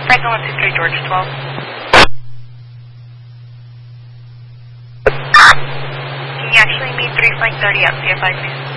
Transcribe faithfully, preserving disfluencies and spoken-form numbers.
Franklin one two three, George twelve. Can you actually meet three flight thirty at C F I, please?